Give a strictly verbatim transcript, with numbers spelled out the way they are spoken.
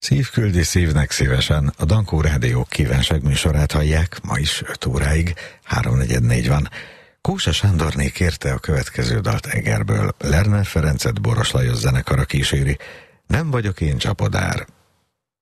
Szívküldi szívnek szívesen, a Dankó Rádió kívánságműsorát hallják, ma is öt óráig, háromnegyed van. Kósa Sándorné kérte a következő dalt Egerből, Lerner Ferencet Boros Lajos zenekara kíséri, Nem vagyok én csapodár.